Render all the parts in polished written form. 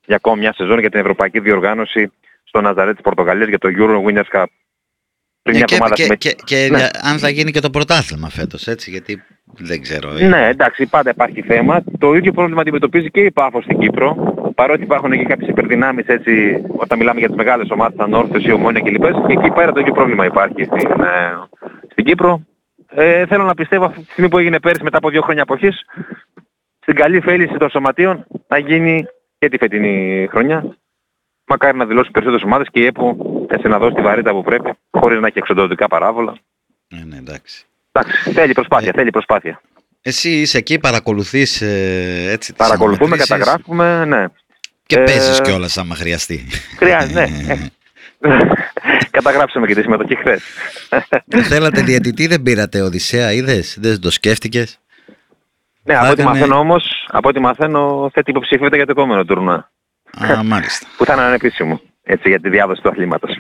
για ακόμα μια σεζόν για την ευρωπαϊκή διοργάνωση στο Ναζαρέ της Πορτογαλίας για το Euro Winners Cup. Και αν θα γίνει και το πρωτάθλημα φέτος, έτσι, γιατί δεν ξέρω. Ναι, εντάξει, πάντα υπάρχει θέμα. Το ίδιο πρόβλημα αντιμετωπίζει και η Πάφος στην Κύπρο. Παρότι υπάρχουν και κάποιες υπερδυνάμεις, έτσι, όταν μιλάμε για τις μεγάλες ομάδες, τα Νόρθος, η Ομόνια κλπ. Και εκεί πέρα το ίδιο πρόβλημα υπάρχει στην Κύπρο. Θέλω να πιστεύω αυτή τη στιγμή που έγινε πέρυσι μετά από 2 χρόνια αποχής, στην καλή θέληση των σωματείων να γίνει και τη φετινή χρονιά. Μακάρι να δηλώσουν περισσότερες ομάδες και η ΕΠΟ έτσι να δώσει τη βαρύτητα που πρέπει, χωρίς να έχει εξοντοδοτικά παράβολα. Ναι, εντάξει. Εντάξει, θέλει προσπάθεια. Εσύ είσαι εκεί, παρακολουθείς έτσι τις παρακολουθούμε, καταγράφουμε, ναι. Και παίζεις κιόλας άμα χρειαστεί. Χρειάζεται, ναι. Καταγράψαμε και τη συμμετοχή χθες. Θέλατε διαιτητή, δεν πήρατε Οδυσσέα, είδες, δεν το σκέφτηκες? Ναι, από ό,τι μαθαίνω θέτει υποψηφιότητα για το επόμενο τουρνουά. Μάλιστα. Που θα είναι ανεπίσημο, έτσι, για τη διάδοση του αθλήματος.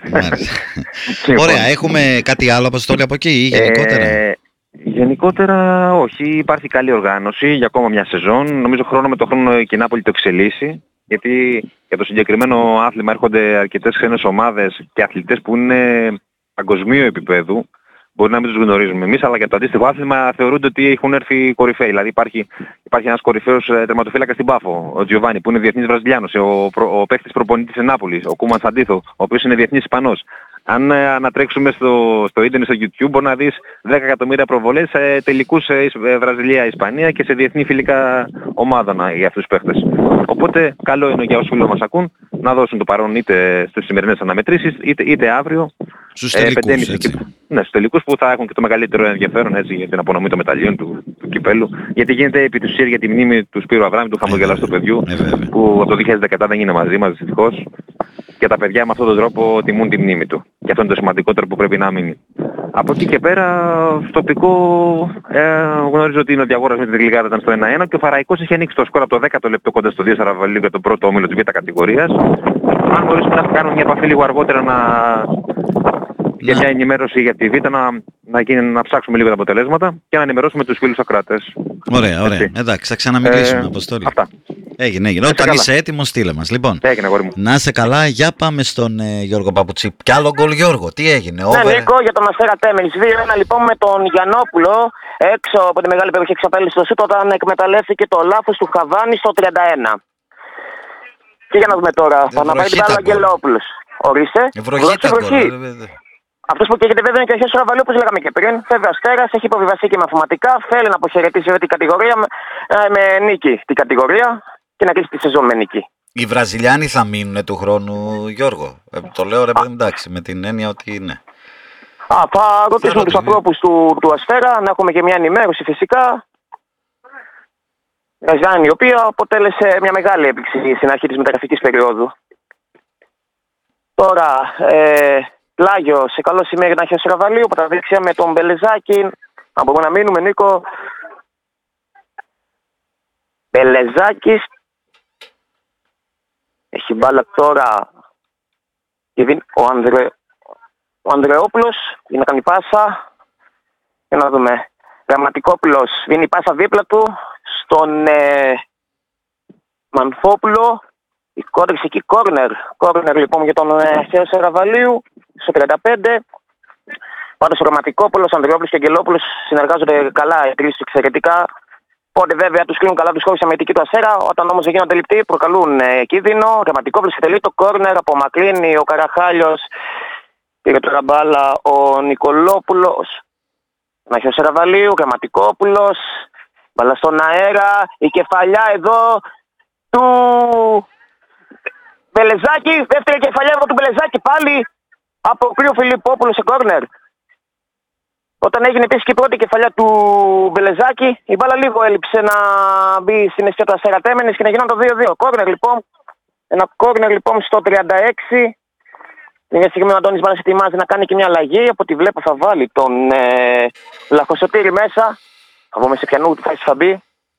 Ωραία, έχουμε κάτι άλλο αποστόλη από εκεί ή γενικότερα? Γενικότερα όχι, υπάρχει καλή οργάνωση για ακόμα μια σεζόν. Νομίζω χρόνο με το χρόνο η Νάπολη το εξελίσσει. Γιατί για το συγκεκριμένο άθλημα έρχονται αρκετές ξένες ομάδες και αθλητές που είναι παγκοσμίου επίπεδου. Μπορεί να μην τους γνωρίζουμε εμείς, αλλά για το αντίστοιχο άθλημα θεωρούνται ότι έχουν έρθει κορυφαίοι. Δηλαδή υπάρχει ένας κορυφαίος τερματοφύλακας στην Πάφο, ο Τζιοβάνι, που είναι διεθνής Βραζιλιάνος, ο παίκτης προπονητής της Νάπολης, ο Κούμαν Σαντίθο, ο οποίος είναι διεθνής Ισπανός. Αν ανατρέξουμε στο ίντερνετ, στο YouTube, μπορεί να δεις 10 εκατομμύρια προβολές σε τελικούς Βραζιλία-Ισπανία και σε διεθνή φιλικά ομάδα για αυτούς τους παίκτες. Οπότε καλό είναι για όσους φίλους μας ακούν να δώσουν το παρόν είτε στις σημερινές αναμετρήσεις είτε αύριο. Στους τελικούς, ναι, στους τελικούς που θα έχουν και το μεγαλύτερο ενδιαφέρον, έτσι, για την απονομή των μεταλλίων του κυπέλου. Γιατί γίνεται επί της ουσίας για τη μνήμη του Σπύρου Αβράμη, του χαμογελαστού παιδιού, που από το 2017 δεν είναι μαζί μας δυστυχώς. Και τα παιδιά με αυτόν τον τρόπο τιμούν τη μνήμη του. Και αυτό είναι το σημαντικότερο που πρέπει να μείνει. Από εκεί και πέρα, στο τοπικό γνωρίζω ότι είναι ο Διαγόρας με την Γλυκάδα ήταν στο 1-1 και ο Φαραϊκός είχε ανοίξει το σκορ από το 10ο λεπτό κοντά στο 2 Σαραβαλίου για τον πρώτο όμιλο της Β' κατηγορίας. Αν μπορέσουμε να κάνουμε μια επαφή λίγο αργότερα για μια ενημέρωση για τη Β' να ψάξουμε λίγο τα αποτελέσματα και να ενημερώσουμε τους φίλους ακροατές. Ωραία. Εντάξει, θα ξαναμιλήσουμε, Αποστόλη. Αυτά. Έγινε. Όταν είσαι έτοιμος, στείλε μας. Λοιπόν, έγινε, αγόρι μου. Να είσαι καλά, για πάμε στον Γιώργο Παπουτσί. Κι άλλο γκολ, Γιώργο, τι έγινε? Ναι, Νίκο, για τον Αστέρα Τέμενης. 2-1 λοιπόν με τον Γιαννόπουλο έξω από τη μεγάλη περιοχή εξαπέλυση στο σούτ όταν εκμεταλλεύτηκε το λάθος του Χαβάνη στο 31. Και για να δούμε τώρα, θα αναπάει την μπάλα ο Αγγελόπουλος. Ορίστε. Βροχή. Αυτός που καίγεται βέβαια είναι και ο Χιώσο Ραβαλίου, όπως λέγαμε και πριν. Βέβαια, Αστέρας έχει υποβιβαστεί και μαθηματικά. Θέλει να αποχαιρετήσει την κατηγορία με νίκη την κατηγορία και να κλείσει τη σεζόν με νίκη. Οι Βραζιλιάνοι θα μείνουν του χρόνου, Γιώργο? Το λέω ρε παιδί, εντάξει, με την έννοια ότι ναι. Θα ρωτήσουμε τους ανθρώπους του Αστέρα, να έχουμε και μια ενημέρωση φυσικά. Βραζιλιάνη, η οποία αποτέλεσε μια μεγάλη έπληξη στην αρχή της μεταγραφικής περίοδου. Τώρα, πλάγιο σε καλό σημείο για τον Χιώσο Ραβαλίου, από τα δεξιά με τον Μπελεζάκη. Αν μπορούμε να μείνουμε, Νίκο. Μπελεζάκης. Έχει μπάλα τώρα. Ο Ανδρεόπουλος είναι να κάνει πάσα. Για να δούμε. Γραμματικόπουλος δίνει πάσα δίπλα του στον Μανθόπουλο. Η κόρνερ εκεί, κόρνερ λοιπόν για τον Χιώσο Ραβαλίου στο 35. Πάντως ο Γραμματικόπουλος, ο Ανδρεόπουλος και ο Αγγελόπουλος συνεργάζονται καλά, οι τρεις εξαιρετικά. Πότε βέβαια τους κλείνουν καλά τους χώρους αμυντική του Αστέρα, όταν όμως δεν γίνονται λεπτοί προκαλούν κίνδυνο. Ο Γραμματικόπουλος εκτελεί το κόρνερ, απομακρύνει ο Καραχάλιος. Πήγε τώρα μπάλα ο Νικολόπουλος. Ο Χιώσο Ραβαλίου, ο Γραμματικόπουλος. Μπάλα στον αέρα, η κεφαλιά εδώ του Μπελεζάκη, δεύτερη κεφαλιά εδώ του Μπελεζάκη πάλι από κρύο Φιλιππόπουλο σε κόρνερ. Όταν έγινε επίσης και η πρώτη κεφαλιά του Μπελεζάκη, η μπάλα λίγο έλειψε να μπει στην αιστεία του Αστέρα Τέμενης και να γίνουν το 2-2. Κόρνερ λοιπόν, ένα κόρνερ λοιπόν στο 36. Μια στιγμή ο Αντώνης Μάνας ετοιμάζει να κάνει και μια αλλαγή. Από ό,τι βλέπω θα βάλει τον Λαχοσωτήρη μέσα. Θα δούμε σε ποιανού φάση θα μπει.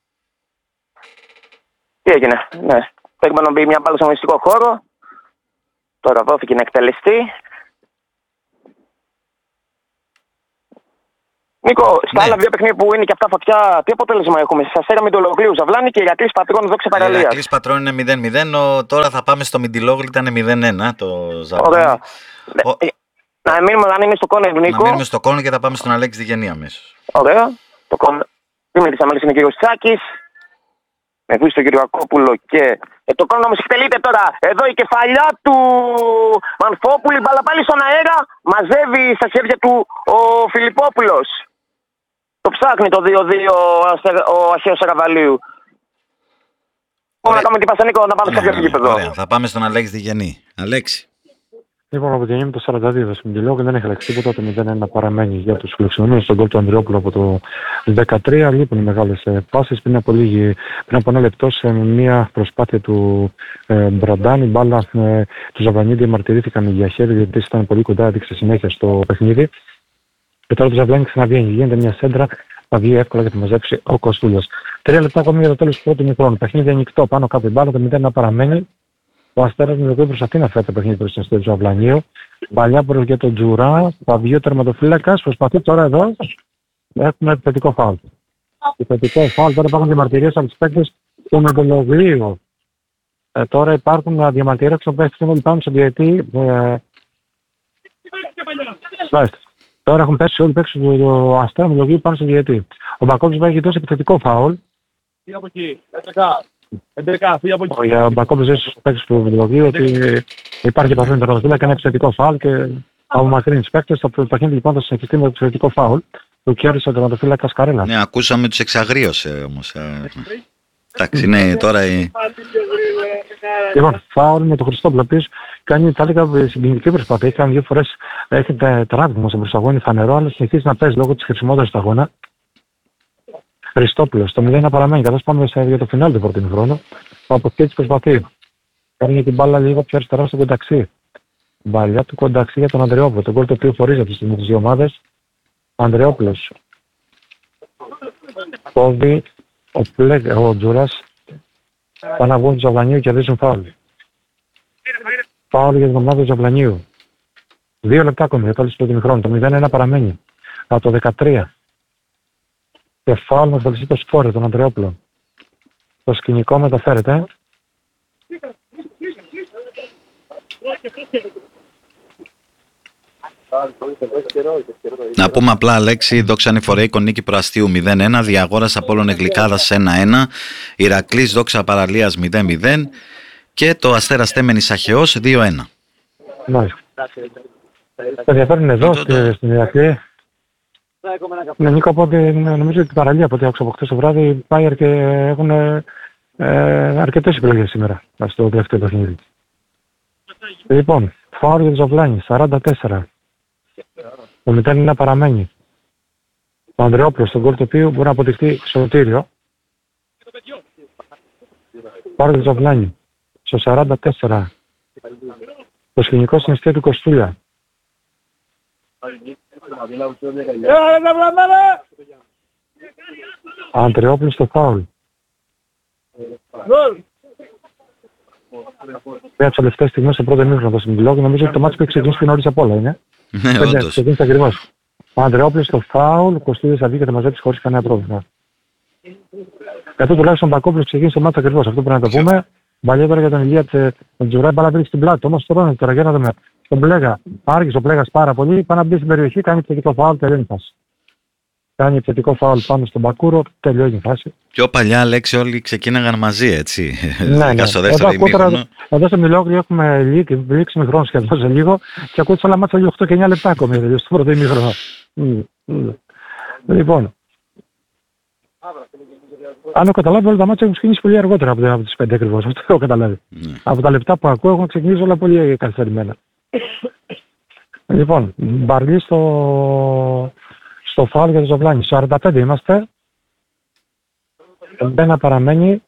Τι έγινε, ναι. Πρέπει να μπει μια μπάλα στον αγωνιστικό χώρο. Τώρα δόθηκε να εκτελεστεί. Νίκο, στα άλλα δύο παιχνίδια που είναι και αυτά φωτιά, τι αποτέλεσμα έχουμε? Σας Αστέρα Μητρολόγλου Ζαβλάνη και Ηρακλής Πατρών δόξα παραλίας. Ηρακλής Πατρών είναι 0-0, τώρα θα πάμε στο Μητρολόγλου, ήταν 0-1 το Ζαβλάνη. Ωραία. Να μείνουμε, αν είναι στο κόνερ, Νίκο. Να μείνουμε στο κόνερ και θα πάμε στον Αλέξη Διγενή αμέσως. Ωραία. Το κόνερ. Δημήτρης Αμέλης είναι ο κύριος Τσάκης. Με βρίσκει τον κύριο Ακόπουλο και το κόνερ όμως εκτελείται τώρα. Εδώ η κεφαλιά του Μανφόπουλη, μπάλα πάλι στον αέρα. Μαζεύει στα χέρια του ο Φιλιππόπουλος. Το ψάχνει το 2-2 ο Αχαίος Σαραβαλίου. Μπορούμε να κάνουμε την Πασανίκο να πάμε στο πιο γήπεδο. Ωραία, θα πάμε στον Αλέξη Διγενή. Αλέξη. Λοιπόν, από την το 42 στην Μιλόγου δεν έχει αλλάξει τίποτα. Το 0-1 παραμένει για τους φιλοξενούμενους. Στον γκολ του Ανδριόπουλου από το 13. Λείπουν οι μεγάλες πάσεις. Πριν από ένα λεπτό, σε μια προσπάθεια του Μπραντάνη, μπάλα του Ζαβλανίδη διαμαρτυρήθηκαν για χέρι, γιατί ήταν πολύ κοντά, έδειξε συνέχεια στο παιχνίδι. Και τώρα το Ζαβλάνη ξαναβγαίνει. Γίνεται μια σέντρα, θα βγει εύκολα για να μαζέψει ο Κοστούλας. 3 λεπτά ακόμη για το τέλος του πρώτου ημιχρόνου. Παιχνίδι ανοιχτό, πάνω κάτω η μπάλα, το 0-1 παραμένει. Ο Αστέρας με το οποίο προσπαθεί να φέρει το παιχνίδι προς την αιστεία του Αυλανίου. Παλιά προς για τον Τζουρά, θα βγει ο τερματοφύλακας, προσπαθεί τώρα εδώ. Έχουμε επιθετικό φάουλ. Επιθετικό φάουλ, τώρα υπάρχουν διαμαρτυρίες από τους παίκτες του Μητρολόγλου. Τώρα υπάρχουν διαμαρτυρίες των παίκτες που πάνω στον διαιτή. Τώρα έχουν πέσει όλοι οι παίκτες του Αστέρα Μητρολόγλου πάνω στον διαιτή. Ο Μπακόβιτς έχει δώσει επιθετικό φάουλ. Από εκεί, 11, φύγει από εκεί. Ο Μπακόβιτς ζήσει στους παίκτες του Μητρολόγλου ότι υπάρχει επαφή με τον Ροζίλα, κάνει επιθετικό φάουλ και απομακρύνει τους παίκτες. Το παιχνίδι λοιπόν θα συνεχιστεί με το επιθετικό φάουλ. Το κέρδισε ο τερματοφύλακας Καρέλα. Ναι, ακούσαμε τους εξαγρίωσε όμως. Εντάξει, ναι, τώρα Λοιπόν, φάουλ με τον Χριστόπουλο, ο οποίος κάνει, θα έλεγα, συγκινητική προσπάθεια. Έχει κάνει 2 φορές, έχει τραύμα στον προσαγώνη φανερό, αλλά συνεχίζει να παίζει λόγω της χρησιμότητας του αγώνα. Χριστόπουλος, το 0 παραμένει, καθώς πάμε για το φινάλ του πρώτου ημιχρόνου. Ο Αποσκέτης προσπαθεί. Κάνει την μπάλα λίγο πιο αριστερά στο Κονταξί. Μπαλιά του Κονταξί για τον Ανδρεόπουλο. Το γκολ το οποίο χωρίζει αυτή τη στιγμή τις δύο ομάδες. Ανδρεόπουλος. Κόβει ο Τζούρας. Πάνε να βγουν του Ζαβλανίου και κερδίζουν φάουλ. Φάουλ για την ομάδα του Ζαβλανίου. 2 λεπτά ακόμη για το τέλος του πρώτου ημιχρόνου. Το 0-1 παραμένει. Από το 13. Και φάουλ να βοηθήσει το σκόρ τον Ανδρεόπουλο. Το σκηνικό μεταφέρεται. Να πούμε απλά, Αλέξη, Δόξα Νηφορέικο νίκη Προαστίου 0-1, Διαγόρας Απόλλων Γλυκάδας 1-1, Ηρακλής Δόξα Παραλίας 0-0 και το Αστέρας Τέμενης Αχαιός 2-1. Μάλιστα. Θα ενδιαφέρουν εδώ στην Ηρακλή. Ναι, Νίκο, οπότε νομίζω ότι η παραλία από ό,τι άκουσα από χτες το βράδυ πάει και έχουν αρκετές επιλογές σήμερα στο τελευταίο παιχνίδι. Λοιπόν, φάουλ για το Ζαβλάνι, 44. Το 0-1 παραμένει. Ο Ανδρεόπουλος, στον γκολ του οποίου μπορεί να αποδειχτεί σωτήριο. Φάουλ για το Ζαβλάνι, στο 44. Το σκηνικό στην αιστεία του Κοστούλια. Ανδρεόπουλος στο φάουλ. Μια από τις τελευταίες στιγμές στο πρώτο ημίχρονο στο Μιλόγου, νομίζω ότι το μάτσο που έχει ξεκινήσει πιο νωρίς απ' όλα είναι. Ναι, όντως. Ξεκίνησε ακριβώς. Ο Ανδρεόπουλος στο φάουλ, ο Κωστίδης θα βγει και θα μαζέψει χωρίς κανένα πρόβλημα. Εδώ τουλάχιστον ο Μπακόπουλος ξεκίνησε το μάτσο ακριβώς, αυτό πρέπει να το πούμε. Μπαλιά τώρα για τον Ηλία τον Τζουράι, μπάλα βρήκε στην πλάτη. Όμως τώρα για να δούμε. Τον Πλέγα, άργησε ο Πλέγας πάρα πολύ, πάει να μπει στην περιοχή, κάνει επιθετικό φάουλ, τελειώνει η φάση. Κάνει επιθετικό φάουλ πάνω στον Μπακούρο, τελειώνει η φάση. Πιο παλιά, Αλέξη, όλοι ξεκίναγαν μαζί, έτσι. Ναι. Στο δεύτερο ημίχρονο. Εδώ στο Μιλόγλιο έχουμε λήξει ημιχρόνο σχεδόν σε λίγο και ακούω όλα μάτσα 8 και 9 λεπτά ακόμη στο πρώτο ημίχρονο. Λοιπόν, αν καταλάβει, όλα τα μάτια έχουν ξεκινήσει πολύ αργότερα από τις 5 ακριβώς. Αυτό έχω καταλάβει. Από τα λεπτά που ακούω έχουν ξεκινήσει όλα πολύ καθυστερημένα. Λοιπόν, Μπαρλί στο φάουλ για το Ζαβλάνι. 45 είμαστε. Ένα παραμένει.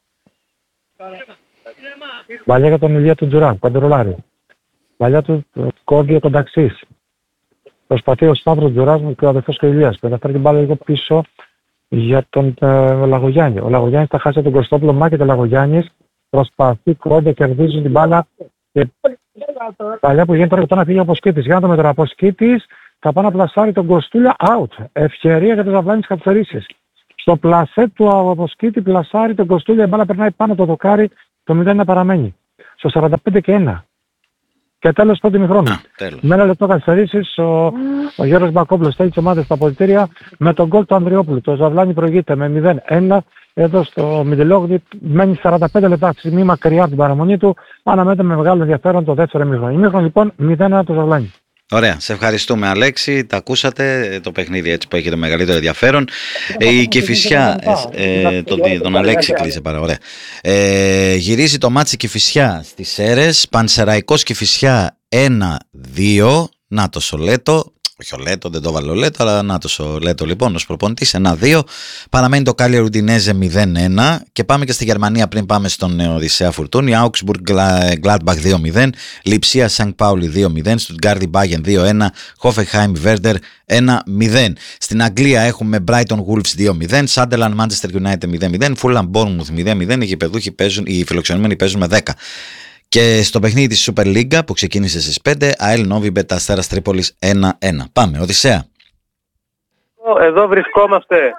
Μπαλιά για τον Ηλία του Τζουρά, Παντρολάρη. Μπαλιά του κόβει ο Κονταξής. Προσπαθεί ο Σταύρος Τζουράς και ο αδερφός του Ηλίας. Πεταφέρει την μπάλα λίγο πίσω για τον Λαγογιάννη. Ο Λαγογιάννης θα χάσει τον Κωστόπουλο, μάκεται ο Λαγογιάννης. Προσπαθεί κόντια, κερδίζει την μπάλα. Και παλιά που γίνεται τώρα να φύγει ο Αποσκήτης. Για να δούμε τώρα, Αποσκήτης θα πάει να πλασάρει τον Κοστούλια out. Ευκαιρία για το Ζαβλάνι στις καθυστερήσεις. Στο πλασέ του Αποσκήτη πλασάρει τον Κοστούλια, η μπάλα περνάει πάνω το δοκάρι, το 0 παραμένει. Στο 45-1. Και τέλος πρώτη ημιχρόνου. Με ένα λεπτό καθυστερήσεις ο Γιώργος Μπακόπουλος στέλνει τις ομάδες στα αποδυτήρια με τον γκολ του Ανδριόπουλου. Το Ζαβλάνι προηγείται με 0-1. Εδώ στο Μιντελόγδι μένει 45 λεπτά μη μακριά από την παραμονή του. Αναμένεται με μεγάλο ενδιαφέρον το δεύτερο ημίχρονο. Ημίχρονο λοιπόν 0-1 το Ζαβλάνι. Ωραία, σε ευχαριστούμε Αλέξη, τα ακούσατε, το παιχνίδι έτσι που έχει το μεγαλύτερο ενδιαφέρον. Η Κηφισιά, τον Αλέξη κλείσε πάρα ωραία. Γυρίζει το μάτσι Κηφισιά στις Σέρρες, Πανσεραϊκός Κηφισιά 1-2, να το Σολέτο. Όχι ο Λέτο, δεν το βάλω ο Λέτο, αλλά να το ο Λέτο λοιπόν ως προπονητής 1-2. Παραμένει το Κάλια Ρουντινέζε 0-1 και πάμε και στη Γερμανία πριν πάμε στον Οδυσσέα Φουρτούνη. Augsburg Gladbach 2-0, Λιψία Σανκ Πάουλι 2-0, Στουτγκάρδι Μπάγεν 2-1, Hoffenheim Werder 1-0. Στην Αγγλία έχουμε Brighton Wolves 2-0, Sunderland Manchester United 0-0, Fulham Bournemouth 0-0, οι φιλοξενούμενοι παίζουν με 10. Και στο παιχνίδι της Super League που ξεκίνησε στις 5, ΑΕΛ Νόβιμπετ Αστέρας Τρίπολης 1-1. Πάμε, Οδυσσέα. Εδώ βρισκόμαστε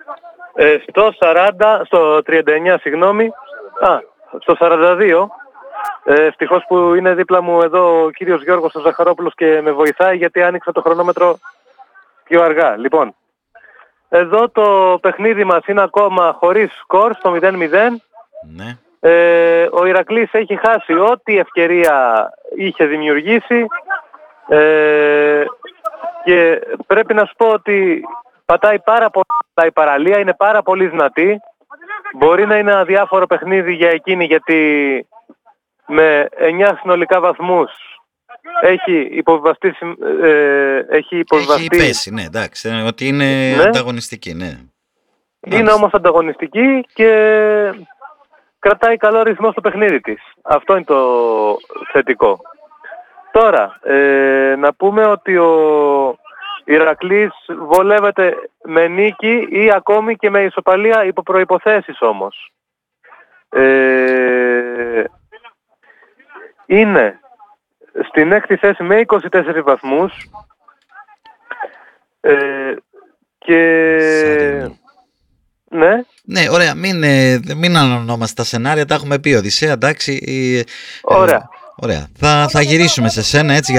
στο 39, στο 42. Ευτυχώς που είναι δίπλα μου εδώ ο κύριος Γιώργος ο Ζαχαρόπουλος και με βοηθάει γιατί άνοιξα το χρονόμετρο πιο αργά. Λοιπόν, εδώ το παιχνίδι μας είναι ακόμα χωρίς σκορ στο 0-0. Ναι. Ο Ηρακλής έχει χάσει ό,τι ευκαιρία είχε δημιουργήσει και πρέπει να σου πω ότι πατάει πάρα πολλά η παραλία, είναι πάρα πολύ δυνατή. Μπορεί να είναι αδιάφορο παιχνίδι για εκείνη γιατί με 9 συνολικά βαθμούς έχει υποβιβαστεί. Έχει πέσει, ναι, εντάξει, ότι είναι ανταγωνιστική, ναι. Είναι όμως ανταγωνιστική και κρατάει καλό ρυθμό στο παιχνίδι της. Αυτό είναι το θετικό. Τώρα, να πούμε ότι ο Ηρακλής βολεύεται με νίκη ή ακόμη και με ισοπαλία υπό προϋποθέσεις όμως. Είναι στην 6η θέση με 24 βαθμούς και... Ναι, ωραία, μην ανανόμαστε τα σενάρια, τα έχουμε πει Οδυσσέα, εντάξει. Ωραία. Θα γυρίσουμε σε σένα έτσι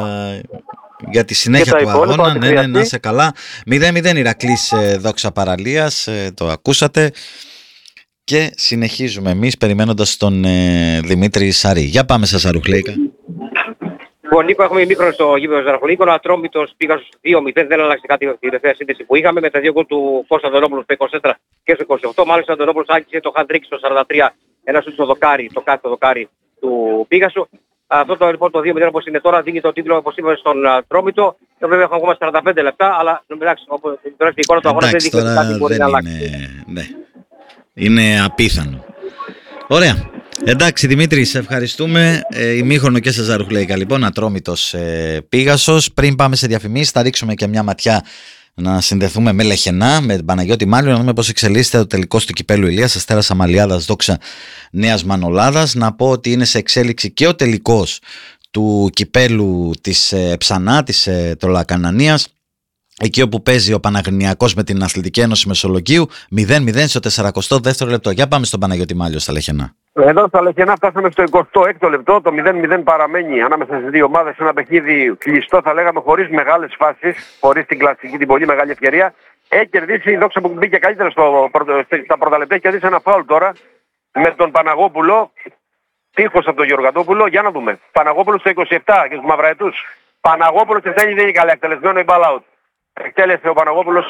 για τη συνέχεια του αγώνα. Ναι, να είσαι καλά. 0-0 Ηρακλής Δόξα Παραλίας, το ακούσατε. Και συνεχίζουμε εμείς περιμένοντας τον Δημήτρη Σαρή. Για πάμε σας Αρουχλέικα. Λοιπόν, Νίκο, έχουμε ημίχρονο στο γήπεδο Ζαραφωνίκο. Ο Ατρόμητος πήγα στο 2-0, δεν άλλαξε κάτι από τη τελευταία σύνδεση που είχαμε. Με τα δύο γκολ του Κώστα Αντωνόπουλου στο 24 και στο 28. Μάλιστα ο Αντωνόπουλος άκησε το χαντρίκ στο 43, ένα στο δοκάρι, το κάθε δοκάρι του Πίγασου. Αυτό το λοιπόν το 2-0 όπως είναι τώρα δίνει το τίτλο όπως είπαμε στον Ατρόμητο. Βέβαια έχουμε ακόμα 45 λεπτά, αλλά εντάξει, όπως η εικόνα του αγώνα δεν δείχνει κάτι μπορεί να αλλάξει. Ναι. Είναι απίθανο. Ωραία. Εντάξει Δημήτρη, σε ευχαριστούμε. Ημίχρονο και σε Ζαρουχλέικα λοιπόν, Ατρόμητος Πίγασος. Πριν πάμε σε διαφημίσεις θα ρίξουμε και μια ματιά να συνδεθούμε με Λεχενά, με Παναγιώτη Μάλιο, να δούμε πώς εξελίσσεται το τελικός του κυπέλου Ηλίας Αστέρας Αμαλιάδας Δόξα Νέας Μανολάδας. Να πω ότι είναι σε εξέλιξη και ο τελικός του κυπέλου της Ψανά, της Τρολακανανίας, εκεί όπου παίζει ο Παναγρινιακός με την Αθλητική Ένωση Μεσολογγίου, 0-0 στο 42ο λεπτό. Για πάμε στον Παναγιώτη Μάλιο στα Λεχενά. Εδώ στα Λεχενά φτάσαμε στο 26ο λεπτό, το 0-0 παραμένει ανάμεσα στις δύο ομάδες, ένα παιχνίδι κλειστό θα λέγαμε, χωρίς μεγάλες φάσεις, χωρίς την κλασική, την πολύ μεγάλη ευκαιρία. Έχει κερδίσει η Δόξα που μπήκε καλύτερα στα πρώτα λεπτά, έχει κερδίσει ένα φάουλ τώρα με τον Παναγόπουλο, τείχος από τον Γεωργαντόπουλο. Για να δούμε. Παναγόπουλο στο 27 και στους Μαυραετούς. Παναγόπουλος και δεν είναι καλά εκτελεσμένο η μπάλα out. Εκτέλεσε ο Παναγόπουλος,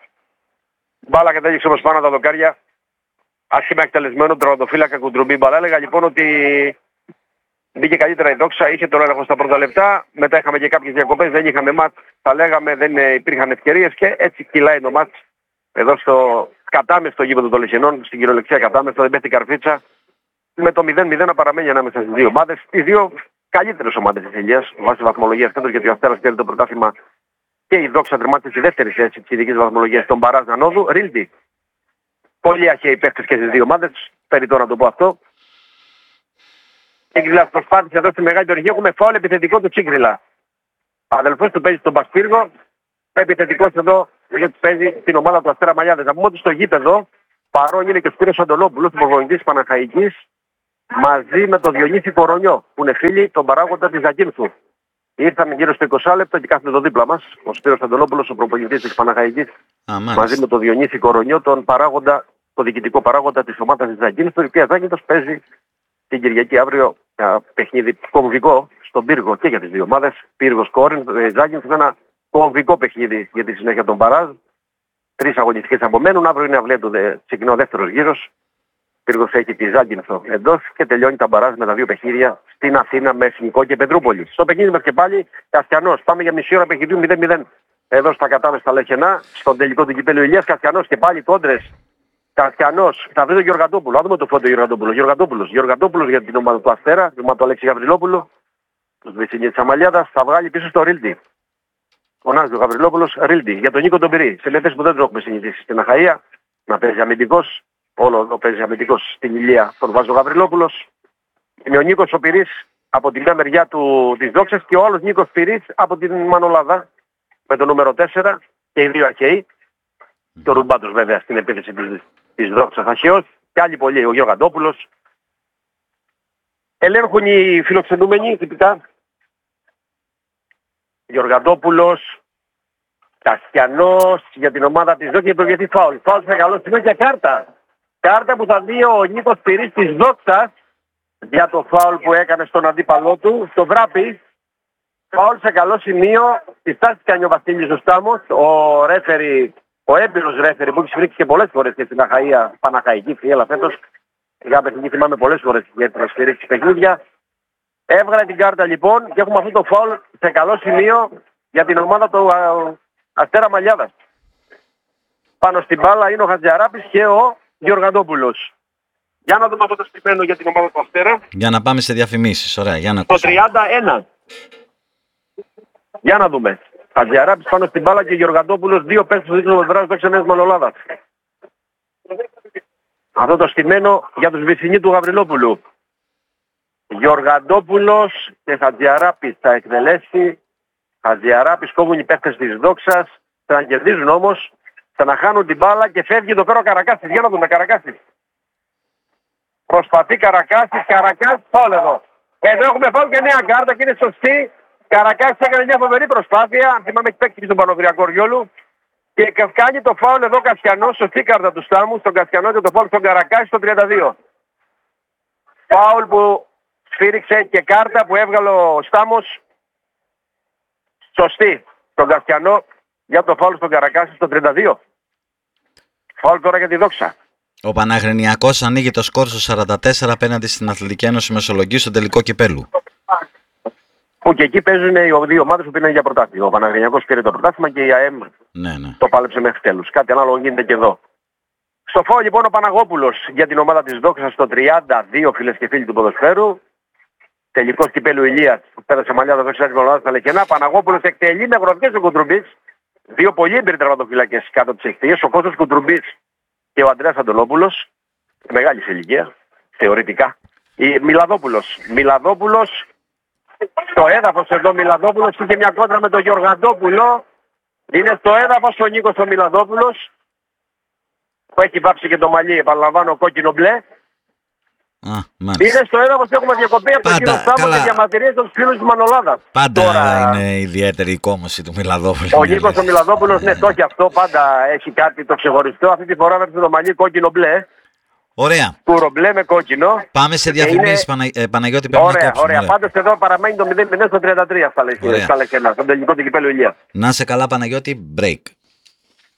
μπάλα κατέληξε όμως πάνω τα δοκάρια. Άσχημα εκτελεσμένο, τερματοφύλακα κουντρουμπή μπάλα. Έλεγα λοιπόν ότι μπήκε καλύτερα η Δόξα, είχε τον έλεγχο στα πρώτα λεπτά. Μετά είχαμε και κάποιες διακοπές, δεν είχαμε μάτς. Θα λέγαμε δεν υπήρχαν ευκαιρίες και έτσι κυλάει το μάτς. Εδώ στο κατάμεστο γήπεδο των Λεχενών, στην κυριολεξία κατάμεστο, δεν πέφτει καρφίτσα. Με το 0-0 να παραμένει ανάμεσα στις δύο ομάδες. Οι δύο καλύτερες ομάδες της Ηλίας, βάσει βαθμολογίας φέτος, γιατί ο Αστέρας πήρε το πρωτάθλημα και η Δόξα τερμάτισε στη δεύτερη θέση της ειδικής βαθμολογίας των Μπαράζ Νανόδου. Ρίλντι. Πολύ αρχαίοι παίκτες και στις δύο ομάδες, περιττό να το πω αυτό. Τσίγκριλας προσπάθησε εδώ στη μεγάλη περιοχή, έχουμε φάουλ επιθετικό του Τσίγκριλα. Αδελφός του παίζει στον Πασπύργο, επιθετικός εδώ, γιατί παίζει την ομάδα του Αστέρα Μαλιάδες. Να πούμε ότι στο γήπεδο παρόν είναι και ο Σπύρος Αντωνόπουλος, προπονητής Παναχαϊκής, μαζί με τον Διονύση Κορονιό, που είναι φίλοι τον παράγοντα της Ζακίνθου. Ήρθαν γύρω στο 20 λεπτό και κάθεται εδώ δίπλα μας, ο Σπύρος Αντωνόπουλος, ο προπονητής της Παναχαϊκής, μαζί με τον Διονύση Κορονιό, τον παράγοντα, το διοικητικό παράγοντα της ομάδας της Ζακίνθου, η οποία Ζάκυνθος παίζει την Κυριακή αύριο παιχνίδι κομβικό στον Πύργο και για τις δύο ομάδες. Πύργος Κόρινθ, Ζάκυνθος, ένα κομβικό παιχνίδι για τη συνέχεια των Παράζ. 3 αγωνιστικές απομένουν. Αύριο είναι αυλία του ξεκινά ο δεύτερος γύρος. Πύργος έχει τη Ζάκυνθο εντός και τελειώνει τα Παράζ με τα 2 παιχνίδια στην Αθήνα με Εθνικό και Πετρούπολη. Στο παιχνίδι μας και πάλι Καστιανός. Πάμε για μισή ώρα παιχνιδιού 0-0. Εδώ στα κατάμε στα Λεχενά, στον τελικό του κυπέλλου Ηλίας. Καστιανός και πάλι κόντρες. Καστιανός, θα βρει τον Γεωργαντόπουλο. Θα δούμε το φώτο Γεωργαντόπουλος για την ομάδα του Αστέρα, την ομάδα του Αλέξη Γαβριλόπουλου, του Βυσσινή της Αμαλιάδας, θα βγάλει πίσω στο Ρίλντι. Φωνάζει ο Γαβριλόπουλος, Ρίλντι, για τον Νίκο τον Πυρή. Σε λεπτές που δεν το έχουμε συνηθίσει στην Αχαΐα, να παίζει αμυντικός, όλο εδώ παίζει αμυντικός στην Ηλία, τον βάζει ο Γαβριλόπουλος. Είναι ο Νίκος ο Πυρής από την μια μεριά της Δόξας και ο άλλος Νίκος Πυρής από την Μανολάδα, με το νούμερο 4 και οι δύο αρχαίοι. Και ο Ρουμπάτος βέβαια στην επίθεση της Δόξας αρχαίος. Και άλλοι πολλοί, ο Γεωργαντόπουλος. Ελέγχουν οι φιλοξενούμενοι τυπικά. Γεωργαντόπουλος, Καστιανός για την ομάδα της Δόξας και προβιετή φάουλ. Φάουλ σε καλό σημείο και κάρτα. Κάρτα που θα δει ο Νίκος Πυρής της Δόξας για το φάουλ που έκανε στον αντίπαλό του, στο Βράπη. Φάουλ σε καλό σημείο. Τη στάστηκε ο Βασίλης ο Στάμος, ο ρέφερι. Ο έμπειρος ρέφερι που έχει σφυρίξει και πολλές φορές και στην Αχαΐα, Παναχαϊκή Φιέλα φέτος. Για παιχνίδι θυμάμαι πολλές φορές γιατί να σφυρίξει παιχνίδια. Έβγαλε την κάρτα λοιπόν και έχουμε αυτό το φάουλ σε καλό σημείο για την ομάδα του Αστέρα Μαλιάδας. Πάνω στην μπάλα είναι ο Χατζιαράπης και ο Γεωργαντόπουλος. Για να δούμε αυτό το στημένο για την ομάδα του Αστέρα. Για να πάμε σε διαφημίσεις. Ωραία, για να το 31. Για να δούμε. Χατζιαράπης πάνω στην μπάλα και Γεωργαντόπουλος, 2 παίκτες που δείχνουν με δράση Νέας Μανολάδας. Αυτό το στημένο για τους Βυσσινή του Γαβριλόπουλου. Γεωργαντόπουλος και Χατζιαράπης θα εκτελέσει. Χατζιαράπης κόβουν οι παίκτες της Δόξας. Θα να κερδίζουν όμως, θα να χάνουν την μπάλα και φεύγει εδώ πέρα ο Καρακάσης. Για να δούμε, Καρακάσης. Προσπαθεί Καρακάσης, φάουλ εδώ. Εδώ έχουμε φάουλ και νέα κάρτα και είναι σωστή. Καρακάσης έκανε μια φοβερή προσπάθεια, αν θυμάμαι έχει παίξει στον Πανοβριακό Ριόλου και κάνει το φάουλ εδώ Καστιανός, σωστή κάρτα του Στάμου, στον Καστιανό και το φάουλ στον Καρακάση στο 32. Φάουλ που σφύριξε και κάρτα που έβγαλε ο Στάμος, σωστή, στον Καστιανό για το φάουλ στον Καρακάση στο 32. Φάουλ τώρα για τη Δόξα. Ο Παναγρενιακός ανοίγει το σκορ στο 44 απέναντι στην Αθλητική Ένωση Μεσολογγίου στο τελικό κυπέλλου. Που και εκεί παίζουν οι δύο ομάδες που πήραν για πρωτάθλημα. Ο Παναγρενιακός πήρε το πρωτάθλημα και η ΑΕΜ το πάλεψε μέχρι τέλους. Κάτι ανάλογο γίνεται και εδώ. Στο φάουλ λοιπόν ο Παναγόπουλος για την ομάδα της Δόξας στο 32, φίλες και φίλοι του ποδοσφαίρου. Τελικός κυπέλλου Ηλίας που πέρασε Μαλιάδα Δόξα της Μαλιάδας στα Λεκενά. Παναγόπουλος εκτελεί με γροθιές ο Κουντρουμπής. 2 πολύ έμπειροι τερματοφυλακές κάτω από τις εχθείες. Ο Κώστας Κουντρουμπής και ο Ανδρέας Αντωνόπουλος. Μεγάλη σε ηλικία, θεωρητικά. Μιλαδόπουλος. Στο έδαφος εδώ Μιλαδόπουλος είχε μια κόντρα με τον Γεωργαντόπουλο. Είναι στο έδαφος ο Νίκος ο Μιλαδόπουλος που έχει βάψει και το μαλλί, επαναλαμβάνω, κόκκινο μπλε. Είναι στο έδαφος και έχουμε διακοπή από τον κύριο Στάμο και διαμαρτυρίες των φίλων της Μανολάδας. Πάντα είναι ιδιαίτερη η κόμωση του Μιλαδόπουλου. Ο Νίκος ο Μιλαδόπουλος, ναι, το έχει αυτό, πάντα έχει κάτι το ξεχωριστό. Αυτή τη φορά βάψε το μαλλί κόκκινο μπλε. Ωραία. Κουρομπλέ με κόκκινο. Πάμε σε διαφημίσεις, Παναγιώτη. Ωραία. Πάντως εδώ παραμένει το 0-0 στο 33 στα Λεκενά, στον τελικό του κυπέλλου Ηλία. Να σε καλά, Παναγιώτη, break.